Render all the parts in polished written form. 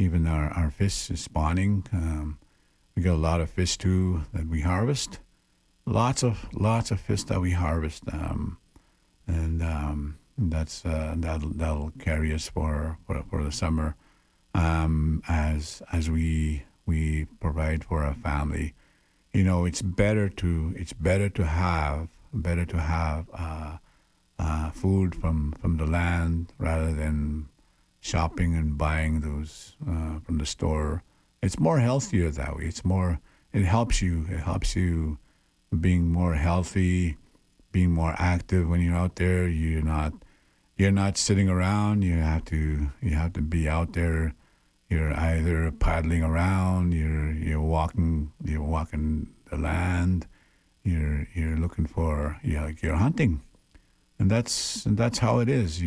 Even our fish is spawning. We get a lot of fish too that we harvest. Lots of fish that we harvest, and that'll carry us for the summer, as we provide for our family. It's better to have food from the land rather than shopping and buying those from the store. It's more healthier that way. It helps you. It helps you being more healthy, being more active when you're out there. You're not sitting around. You have to be out there. You're either paddling around, you're walking the land, you're looking for, you're hunting, and that's how it is.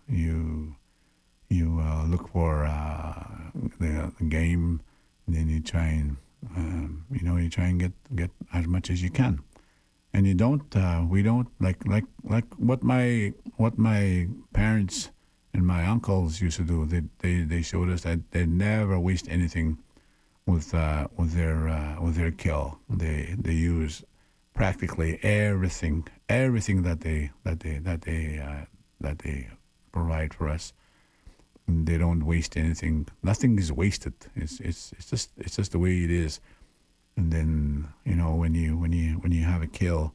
You look for the game, and then you try and get as much as you can. And you don't we don't like what my parents and my uncles used to do. They showed us that they never waste anything with their kill. They use practically everything that they provide for us. They don't waste anything. Nothing is wasted. It's just the way it is. And then when you have a kill,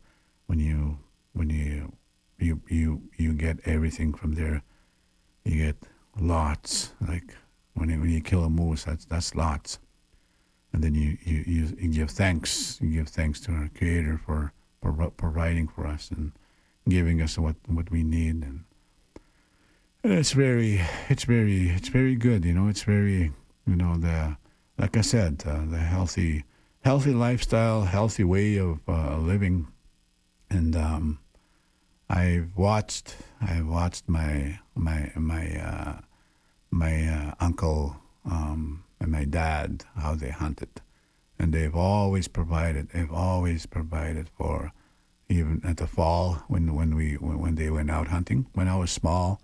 when you get everything from there. You get lots. Like when you kill a moose, that's lots. And then you give thanks. You give thanks to our Creator for providing for us and giving us what we need. And it's very good. It's very, the like I said, the healthy lifestyle, healthy way of living. And I've watched my uncle and my dad how they hunted, and they've always provided for, even at the fall when they went out hunting. When I was small,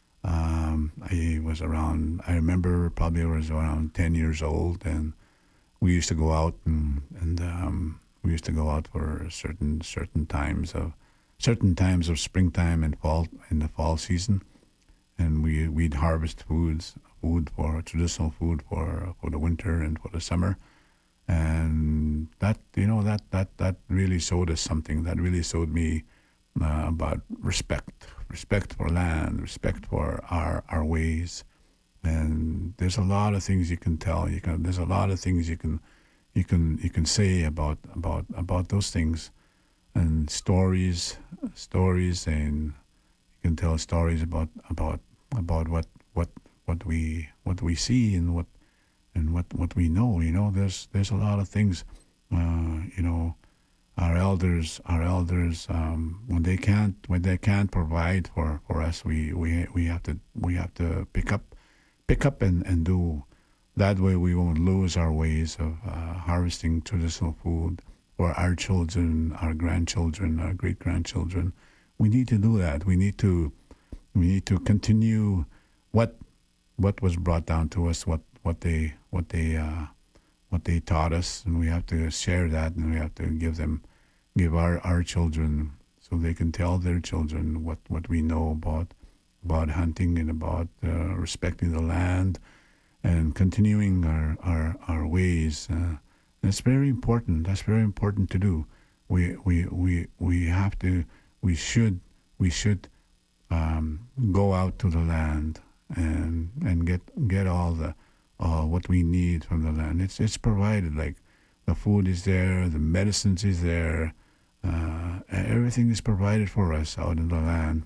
I remember probably I was around 10 years old, and we used to go out and we used to go out for certain times of springtime and fall, in the fall season, and we'd harvest food for traditional food for the winter and for the summer. And that really showed us something. That really showed me about respect for land, respect for our ways. And there's a lot of things you can tell. There's a lot of things you can say about those things, and stories, and you can tell stories about what we see, and what we know. There's a lot of things. You know, our elders, when they can't provide for us, we have to pick up and do. That way, we won't lose our ways of harvesting traditional food for our children, our grandchildren, our great grandchildren. We need to do that. We need to continue what was brought down to us, what they taught us, and we have to share that, and we have to give our children, so they can tell their children what we know about hunting, and about respecting the land, and continuing our ways. That's very important. That's very important to do. We have to. We should go out to the land, and get all the what we need from the land. It's provided. Like, the food is there, the medicines is there, everything is provided for us out in the land.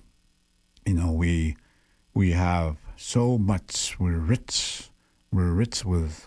We have so much. We're rich. We're rich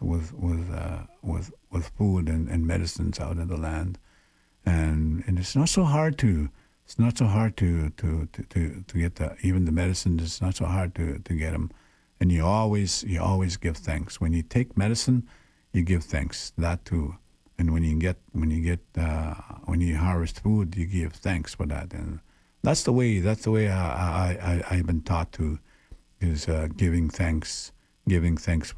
with food and medicines out in the land, and it's not so hard to. It's not so hard to get even the medicine. It's not so hard to get them, and you always give thanks when you take medicine. You give thanks, that too, and when you harvest food, you give thanks for that. And that's the way I've been taught to, is giving thanks